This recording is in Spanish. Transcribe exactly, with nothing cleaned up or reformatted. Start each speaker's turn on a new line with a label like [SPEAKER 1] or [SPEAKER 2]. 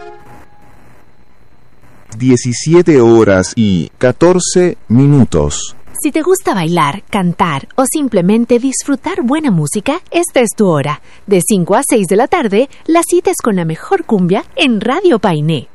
[SPEAKER 1] diecisiete horas y catorce minutos.
[SPEAKER 2] Si te gusta bailar, cantar o simplemente disfrutar buena música, esta es tu hora. De cinco a seis de la tarde, la cita es con la mejor cumbia en Radio Painé.